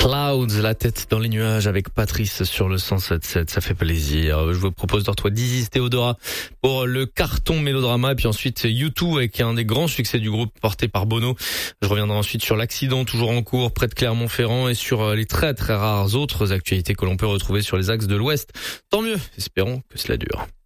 Clouds, la tête dans les nuages avec Patrice sur le 107.7, ça fait plaisir. Je vous propose de retrouver Dizzy Théodora pour le carton mélodrama et puis ensuite U2 avec un des grands succès du groupe porté par Bono. Je reviendrai ensuite sur l'accident toujours en cours près de Clermont-Ferrand et sur les très très rares autres actualités que l'on peut retrouver sur les axes de l'Ouest. Tant mieux, espérons que cela dure.